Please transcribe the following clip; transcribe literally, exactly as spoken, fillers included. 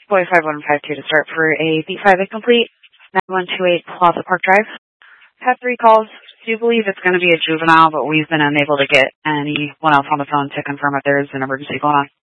Boy five one five two to start for a B five incomplete, nine one two eight Plaza Park Drive. Had three calls. Do believe it's going to be a juvenile, but we've been unable to get anyone else on the phone to confirm if there's an emergency going on.